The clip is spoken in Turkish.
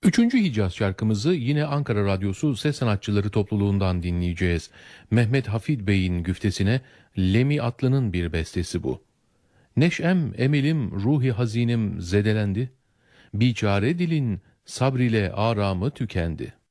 Üçüncü Hicaz şarkımızı yine Ankara Radyosu Ses Sanatçıları Topluluğundan dinleyeceğiz. Mehmet Hafid Bey'in güftesine Lemi Atlı'nın bir bestesi bu. Neşem, emelim, ruhi hazinim zedelendi. Biçare dilin sabriyle aramı tükendi.